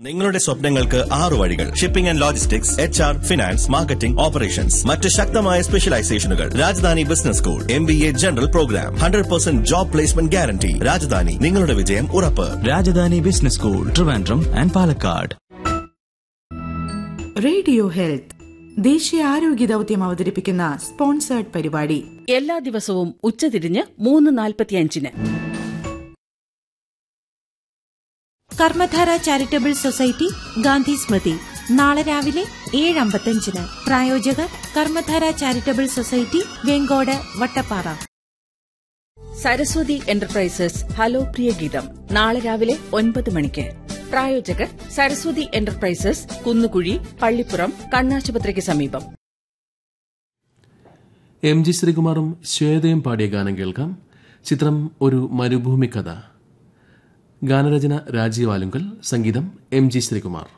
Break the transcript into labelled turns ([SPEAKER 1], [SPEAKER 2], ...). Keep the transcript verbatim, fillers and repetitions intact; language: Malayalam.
[SPEAKER 1] നിങ്ങളുടെ സ്വപ്നങ്ങൾക്ക് ആറ് വഴികൾ. Shipping and logistics, H R, finance, marketing, operations. മറ്റ് ശക്തമായ സ്പെഷ്യലൈസേഷനുകൾ. Rajdhani business school, M B A general programme, hundred percent job placement guarantee. Rajdhani, നിങ്ങളുടെ വിജയം ഉറപ്പ്.
[SPEAKER 2] Rajdhani business school, Trivandrum and Palakkad.
[SPEAKER 3] Radio health ദേശീയ ആരോഗ്യ ദൌത്യം അവതരിപ്പിക്കുന്ന സ്പോൺസേർഡ് പരിപാടി
[SPEAKER 4] എല്ലാ ദിവസവും ഉച്ചതിരിഞ്ഞ് മൂന്ന് നാൽപ്പത്തിയഞ്ചിന്.
[SPEAKER 5] കർമ്മധാര ചാരിറ്റബിൾ സൊസൈറ്റി ഗാന്ധി സ്മൃതി നാളെ രാവിലെ ഏഴ് അമ്പത്തഞ്ചിന്. പ്രായോജകർ Karmadhara charitable society, Vengode, Vattappara.
[SPEAKER 4] Saraswati enterprises hello പ്രിയ ഗീതം നാളെ രാവിലെ ഒൻപത് മണിക്ക്. പ്രായോജകർ സരസ്വതി എന്റർപ്രൈസസ്, കുന്നുകുഴി, പള്ളിപ്പുറം, കണ്ണാശുപത്രിക്ക് സമീപം.
[SPEAKER 6] എം ജി ശ്രീകുമാറും ശ്വേതയും പാടിയ ഗാനം കേൾക്കാം. ചിത്രം ഒരു മരുഭൂമി കഥ. ഗാനരചന രാജീവ് ആലുങ്കൽ, സംഗീതം എം ജി ശ്രീകുമാർ.